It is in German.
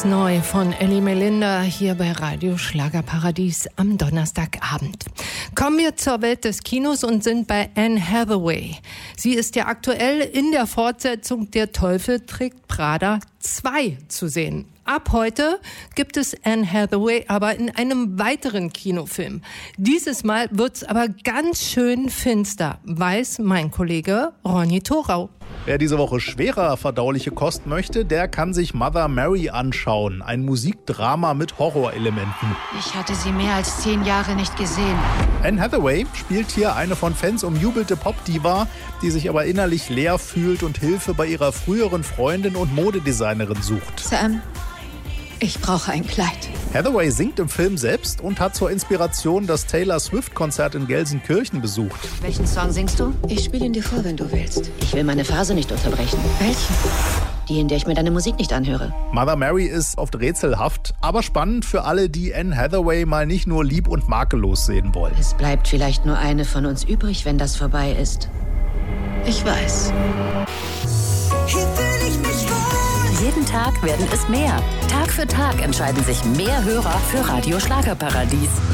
Neu von Ellie Melinda hier bei Radio Schlagerparadies am Donnerstagabend. Kommen wir zur Welt des Kinos und sind bei Anne Hathaway. Sie ist ja aktuell in der Fortsetzung Der Teufel trägt Prada 2 zu sehen. Ab heute gibt es Anne Hathaway aber in einem weiteren Kinofilm. Dieses Mal wird's aber ganz schön finster, weiß mein Kollege Ronny Thorau. Wer diese Woche schwerer verdauliche Kost möchte, der kann sich Mother Mary anschauen. Ein Musikdrama mit Horrorelementen. Ich hatte sie mehr als 10 Jahre nicht gesehen. Anne Hathaway spielt hier eine von Fans umjubelte Popdiva, die sich aber innerlich leer fühlt und Hilfe bei ihrer früheren Freundin und Modedesignerin sucht. Sam, ich brauche ein Kleid. Hathaway singt im Film selbst und hat zur Inspiration das Taylor Swift-Konzert in Gelsenkirchen besucht. Welchen Song singst du? Ich spiele ihn dir vor, wenn du willst. Ich will meine Phase nicht unterbrechen. Welchen? Die, in der ich mir deine Musik nicht anhöre. Mother Mary ist oft rätselhaft, aber spannend für alle, die Anne Hathaway mal nicht nur lieb und makellos sehen wollen. Es bleibt vielleicht nur eine von uns übrig, wenn das vorbei ist. Ich weiß. Jeden Tag werden es mehr. Tag für Tag entscheiden sich mehr Hörer für Radio Schlagerparadies.